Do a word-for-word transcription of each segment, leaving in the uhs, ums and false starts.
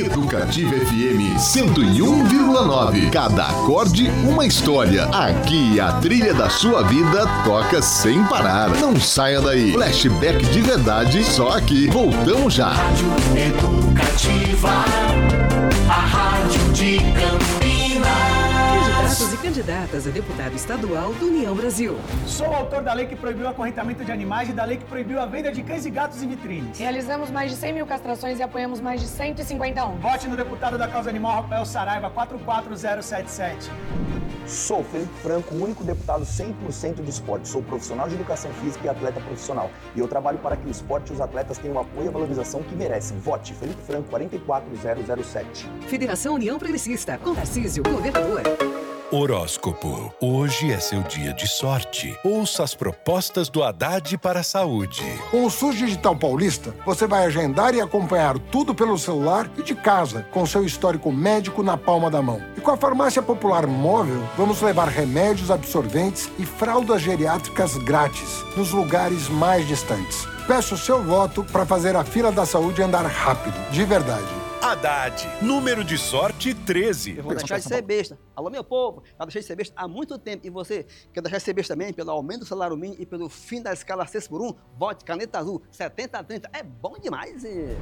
Educativa F M cento e um vírgula nove. Cada acorde, uma história. Aqui a trilha da sua vida toca sem parar. Não saia daí. Flashback de verdade, só aqui. Voltamos já. Rádio Educativa, a rádio de Campinas. Candidatos e candidatas a deputado estadual do União Brasil. Sou o autor da lei que proibiu o acorrentamento de animais e da lei que proibiu a venda de cães e gatos em vitrines. Realizamos mais de cem mil castrações e apoiamos mais de cento e cinquenta ONGs. Vote no deputado da causa animal, Rafael Saraiva, quatro quatro zero sete sete. Sou Felipe Franco, o único deputado cem por cento de esporte. Sou profissional de educação física e atleta profissional. E eu trabalho para que o esporte e os atletas tenham o apoio e a valorização que merecem. Vote Felipe Franco, quatro quatro zero zero sete. Federação União Progressista, com Tarcísio, governador. Horóscopo. Hoje é seu dia de sorte. Ouça as propostas do Haddad para a saúde. Com o SUS Digital Paulista, você vai agendar e acompanhar tudo pelo celular e de casa, com seu histórico médico na palma da mão. E com a Farmácia Popular Móvel, vamos levar remédios, absorventes e fraldas geriátricas grátis nos lugares mais distantes. Peço o seu voto para fazer a fila da saúde andar rápido, de verdade. Haddad, número de sorte treze. Eu vou deixar de ser besta. Alô, meu povo, já deixei de ser besta há muito tempo. E você quer deixar de ser besta também pelo aumento do salário mínimo e pelo fim da escala seis por um? Vote Caneta Azul setenta a trinta. É bom demais. E...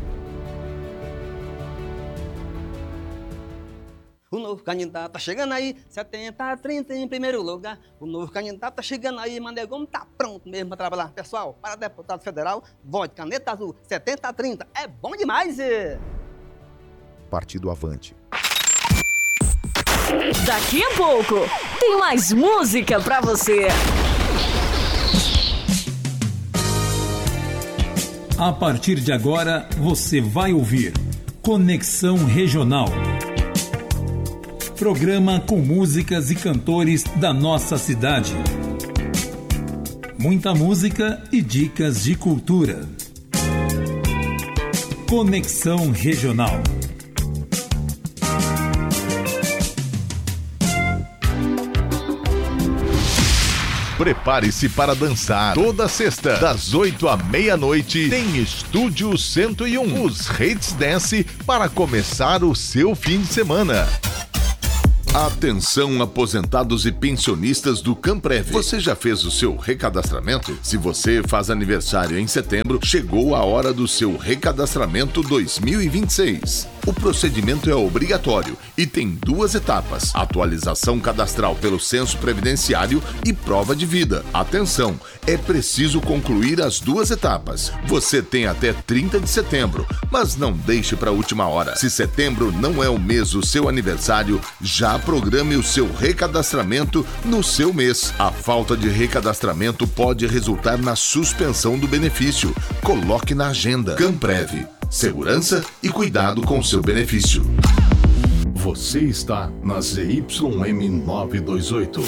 O novo candidato tá chegando aí, setenta a trinta em primeiro lugar. O novo candidato tá chegando aí, Mané Gomes tá pronto mesmo para trabalhar. Pessoal, para deputado federal, vote Caneta Azul setenta a trinta. É bom demais. E... Partido Avante. Daqui a pouco tem mais música pra você. A partir de agora você vai ouvir Conexão Regional. Programa com músicas e cantores da nossa cidade. Muita música e dicas de cultura. Conexão Regional. Prepare-se para dançar. Toda sexta, das oito à meia-noite, tem Estúdio cento e um. Os Hits Dance para começar o seu fim de semana. Atenção, aposentados e pensionistas do Camprev. Você já fez o seu recadastramento? Se você faz aniversário em setembro, chegou a hora do seu recadastramento dois mil e vinte e seis. O procedimento é obrigatório e tem duas etapas: atualização cadastral pelo censo previdenciário e prova de vida. Atenção, é preciso concluir as duas etapas. Você tem até trinta de setembro, mas não deixe para a última hora. Se setembro não é o mês do seu aniversário, já programe o seu recadastramento no seu mês. A falta de recadastramento pode resultar na suspensão do benefício. Coloque na agenda. Camprev. Segurança e cuidado com seu benefício. Você está na Z Y M novecentos e vinte e oito.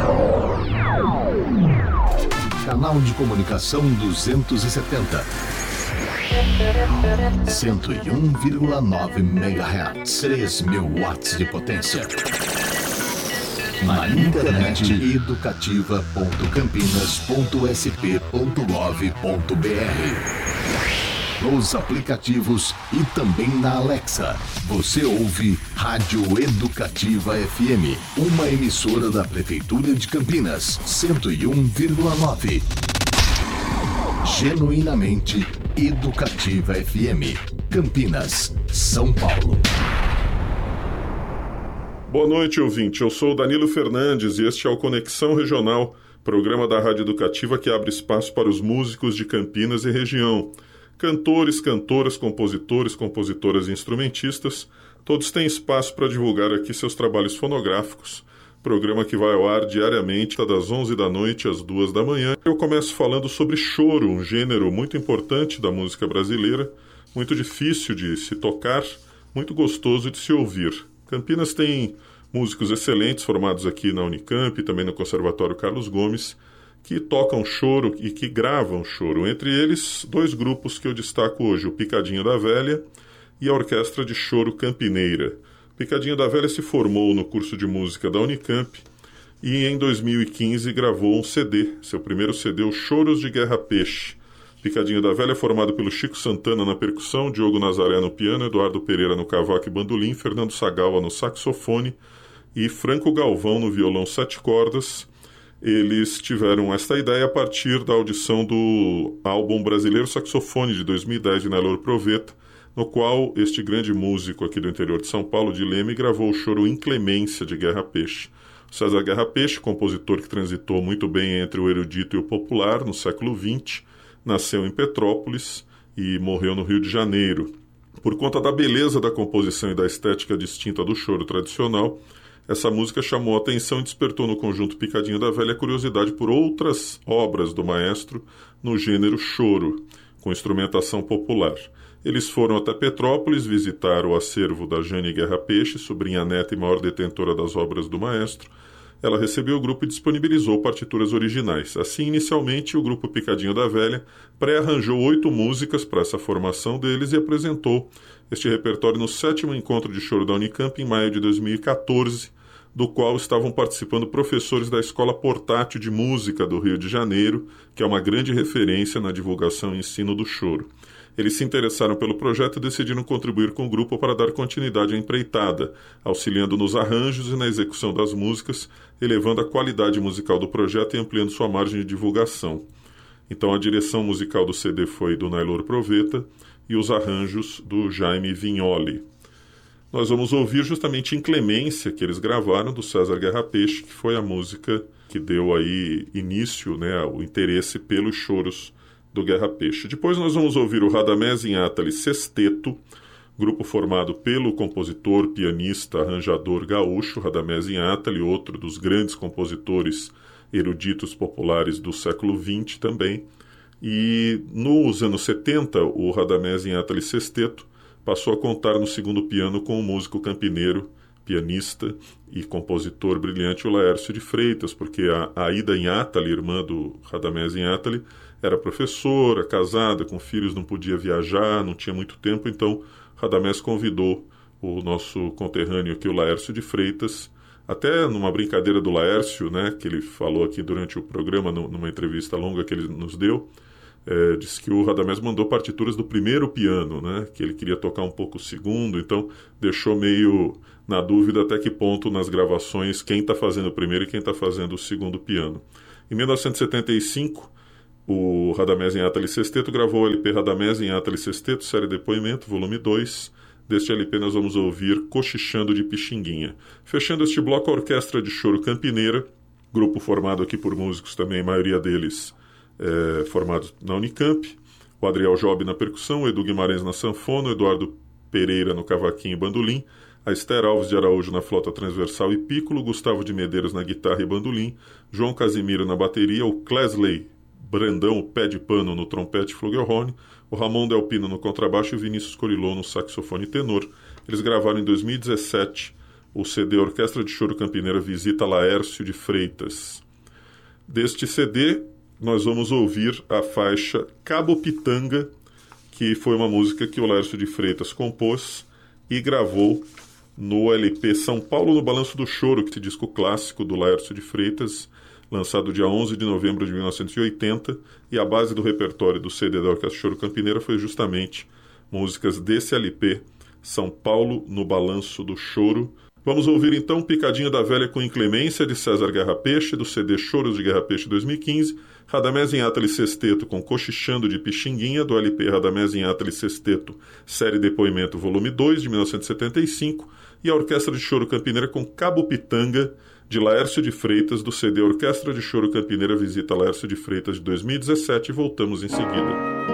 Canal de comunicação duzentos e setenta. cento e um vírgula nove megahertz. três mil watts de potência. Na internet educativa ponto campinas ponto s p ponto gov ponto b r. Nos aplicativos e também na Alexa. Você ouve Rádio Educativa F M, uma emissora da Prefeitura de Campinas, cento e um vírgula nove. Genuinamente Educativa F M, Campinas, São Paulo. Boa noite, ouvinte. Eu sou o Danilo Fernandes e este é o Conexão Regional, programa da Rádio Educativa que abre espaço para os músicos de Campinas e região. Cantores, cantoras, compositores, compositoras e instrumentistas, todos têm espaço para divulgar aqui seus trabalhos fonográficos. Programa que vai ao ar diariamente, das onze da noite às duas da manhã. Eu começo falando sobre choro, um gênero muito importante da música brasileira, muito difícil de se tocar, muito gostoso de se ouvir. Campinas tem músicos excelentes formados aqui na Unicamp e também no Conservatório Carlos Gomes, que tocam choro e que gravam choro. Entre eles, dois grupos que eu destaco hoje, o Picadinho da Velha e a Orquestra de Choro Campineira. O Picadinho da Velha se formou no curso de música da Unicamp e em dois mil e quinze gravou um C D, seu primeiro C D, o Choros de Guerra Peixe. Picadinho da Velha é formado pelo Chico Santana na percussão, Diogo Nazaré no piano, Eduardo Pereira no cavaco e bandolim, Fernando Sagawa no saxofone e Franco Galvão no violão sete cordas. Eles tiveram esta ideia a partir da audição do álbum Brasileiro Saxofone de dois mil e dez de Naylor Proveta, no qual este grande músico aqui do interior de São Paulo, de Leme, gravou o choro Inclemência de Guerra Peixe. César Guerra Peixe, compositor que transitou muito bem entre o erudito e o popular no século vinte, nasceu em Petrópolis e morreu no Rio de Janeiro. Por conta da beleza da composição e da estética distinta do choro tradicional, essa música chamou a atenção e despertou no conjunto Picadinho da Velha a curiosidade por outras obras do maestro no gênero choro, com instrumentação popular. Eles foram até Petrópolis visitar o acervo da Jane Guerra Peixe, sobrinha neta e maior detentora das obras do maestro. Ela recebeu o grupo e disponibilizou partituras originais. Assim, inicialmente, o grupo Picadinho da Velha pré-arranjou oito músicas para essa formação deles e apresentou este repertório no sétimo encontro de choro da Unicamp em maio de dois mil e catorze, do qual estavam participando professores da Escola Portátil de Música do Rio de Janeiro, que é uma grande referência na divulgação e ensino do choro. Eles se interessaram pelo projeto e decidiram contribuir com o grupo para dar continuidade à empreitada, auxiliando nos arranjos e na execução das músicas, elevando a qualidade musical do projeto e ampliando sua margem de divulgação. Então a direção musical do C D foi do Naylor Proveta e os arranjos do Jaime Vignoli. Nós vamos ouvir justamente Inclemência, que eles gravaram, do César Guerra Peixe, que foi a música que deu aí início, né, ao interesse pelos choros do Guerra Peixe. Depois nós vamos ouvir o Radamés Inátali Sesteto, grupo formado pelo compositor, pianista, arranjador gaúcho Radamés Inátali, outro dos grandes compositores eruditos populares do século vinte também. E nos anos setenta, o Radamés Inátali Sesteto passou a contar no segundo piano com o músico campineiro, pianista e compositor brilhante o Laércio de Freitas, porque a Aida Inátali, irmã do Radamés Inátali, era professora, casada, com filhos, não podia viajar, não tinha muito tempo, então Radamés convidou o nosso conterrâneo aqui, o Laércio de Freitas, até numa brincadeira do Laércio, né, que ele falou aqui durante o programa, numa entrevista longa que ele nos deu, é, disse que o Radamés mandou partituras do primeiro piano, né, que ele queria tocar um pouco o segundo, então deixou meio na dúvida até que ponto nas gravações quem está fazendo o primeiro e quem está fazendo o segundo piano. Em mil novecentos e setenta e cinco, o Radamés Inátali Sesteto gravou o L P Radamés Inátali Sesteto, série Depoimento, volume dois. Deste L P nós vamos ouvir Cochichando de Pixinguinha. Fechando este bloco, a Orquestra de Choro Campineira, grupo formado aqui por músicos também, a maioria deles é, formados na Unicamp. O Adriel Job na percussão, o Edu Guimarães na sanfona, o Eduardo Pereira no cavaquinho e bandolim, a Esther Alves de Araújo na flauta transversal e pícolo, Gustavo de Medeiros na guitarra e bandolim, João Casimiro na bateria, o Clesley Brandão, o pé de pano no trompete e flugelhorn, o Ramon Delpino no contrabaixo e o Vinícius Corilô no saxofone tenor. Eles gravaram em dois mil e dezessete o C D Orquestra de Choro Campineira Visita Laércio de Freitas. Deste C D, nós vamos ouvir a faixa Cabo Pitanga, que foi uma música que o Laércio de Freitas compôs e gravou no L P São Paulo no Balanço do Choro, que é disco clássico do Laércio de Freitas, lançado dia onze de novembro de mil novecentos e oitenta, e a base do repertório do C D da Orquestra Choro Campineira foi justamente músicas desse L P, São Paulo no Balanço do Choro. Vamos ouvir então Picadinho da Velha com Inclemência, de César Guerra Peixe, do C D Choros de Guerra Peixe dois mil e quinze, Radamés Inátali Sesteto com Cochichando de Pixinguinha, do L P Radamés Inátali Sesteto, série Depoimento, volume dois, de mil novecentos e setenta e cinco, e a Orquestra de Choro Campineira com Cabo Pitanga, de Laércio de Freitas, do C D Orquestra de Choro Campineira Visita Laércio de Freitas de dois mil e dezessete, e voltamos em seguida.